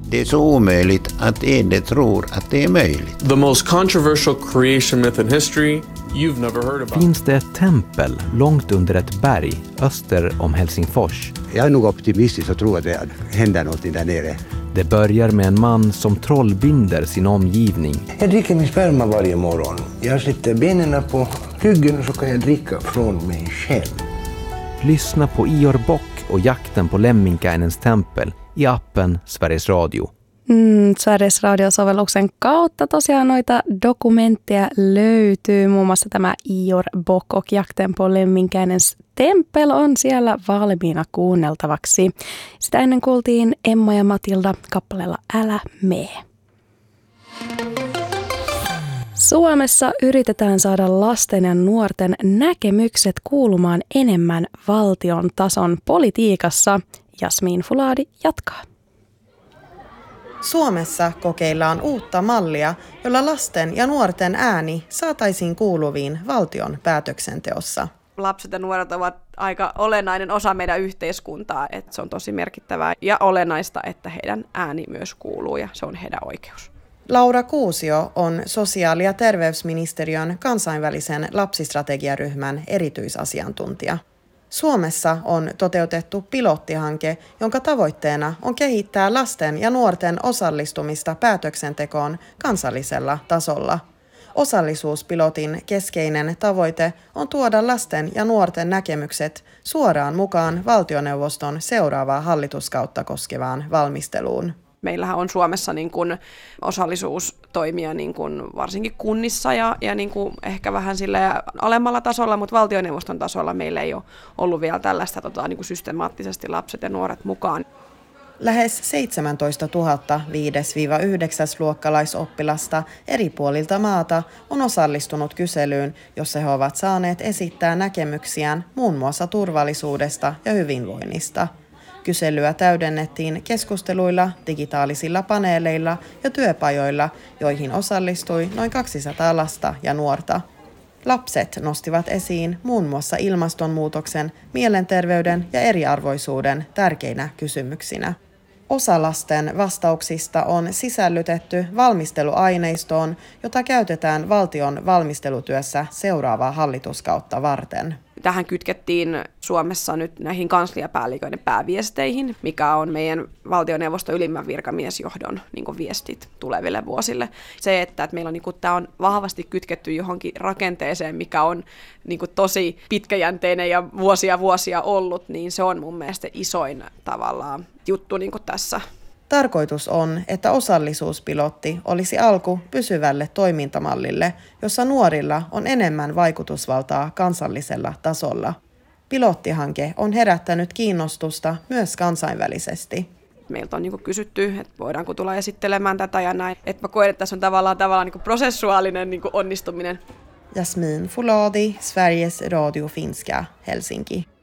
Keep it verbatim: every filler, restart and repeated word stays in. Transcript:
Det är så omöjligt att Ede tror att det är möjligt. The most controversial creation myth in history you've never heard about. Finns det ett tempel långt under ett berg öster om Helsingfors? Jag är nog optimistisk och tror att det händer något där nere. Det börjar med en man som trollbinder sin omgivning. Jag dricker min sperma varje morgon. Jag sätter benen på ryggen och så kan jag dricka från mig själv. Lyssna på Ior Bock och jakten på Lemminkäinens tempel i appen Sveriges Radio. Mm, Sveriges Radio-sovelluksen kautta tosiaan noita dokumentteja löytyy. Muun muassa tämä Ior Bock och jakten på Lemminkäinens tempel on siellä valmiina kuunneltavaksi. Sitä ennen kuultiin Emma ja Matilda kappaleella Älä mee. Suomessa yritetään saada lasten ja nuorten näkemykset kuulumaan enemmän valtion tason politiikassa. Jasmin Fuladi jatkaa. Suomessa kokeillaan uutta mallia, jolla lasten ja nuorten ääni saataisiin kuuluviin valtion päätöksenteossa. Lapset ja nuoret ovat aika olennainen osa meidän yhteiskuntaa, että se on tosi merkittävää ja olennaista, että heidän ääni myös kuuluu ja se on heidän oikeus. Laura Kuusio on sosiaali- ja terveysministeriön kansainvälisen lapsistrategiaryhmän erityisasiantuntija. Suomessa on toteutettu pilottihanke, jonka tavoitteena on kehittää lasten ja nuorten osallistumista päätöksentekoon kansallisella tasolla. Osallisuuspilotin keskeinen tavoite on tuoda lasten ja nuorten näkemykset suoraan mukaan valtioneuvoston seuraavaa hallituskautta koskevaan valmisteluun. Meillähän on Suomessa niin kuin osallisuustoimia niin kuin varsinkin kunnissa ja, ja niin kuin ehkä vähän sille alemmalla tasolla, mutta valtioneuvoston tasolla meillä ei ole ollut vielä tällaista tota, niin kuin systemaattisesti lapset ja nuoret mukaan. Lähes seitsemäntoistatuhatta viides-yhdeksäs-luokkalaisoppilasta eri puolilta maata on osallistunut kyselyyn, jossa he ovat saaneet esittää näkemyksiään muun muassa turvallisuudesta ja hyvinvoinnista. Kyselyä täydennettiin keskusteluilla, digitaalisilla paneeleilla ja työpajoilla, joihin osallistui noin kaksisataa lasta ja nuorta. Lapset nostivat esiin muun muassa ilmastonmuutoksen, mielenterveyden ja eriarvoisuuden tärkeinä kysymyksinä. Osa lasten vastauksista on sisällytetty valmisteluaineistoon, jota käytetään valtion valmistelutyössä seuraavaa hallituskautta varten. Tähän kytkettiin Suomessa nyt näihin kansliapäälliköiden pääviesteihin, mikä on meidän valtioneuvoston ylimmän virkamiesjohdon niin kuin viestit tuleville vuosille. Se, että, että meillä on, niin kuin, tämä on vahvasti kytketty johonkin rakenteeseen, mikä on niin kuin, tosi pitkäjänteinen ja vuosia vuosia ollut, niin se on mun mielestä isoin tavallaan juttu niin kuin tässä. Tarkoitus on, että osallisuuspilotti olisi alku pysyvälle toimintamallille, jossa nuorilla on enemmän vaikutusvaltaa kansallisella tasolla. Pilottihanke on herättänyt kiinnostusta myös kansainvälisesti. Meiltä on niin kysytty, että voidaanko tulla esittelemään tätä ja näin. Että mä koen, että tässä on tavallaan, tavallaan niin prosessuaalinen niin onnistuminen. Jasmin Fuladi, Sveriges Radio Finska, Helsinki.